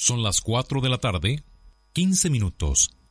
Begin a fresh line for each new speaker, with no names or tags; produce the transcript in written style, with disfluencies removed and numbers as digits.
Son las 4 de la tarde, 15 minutos.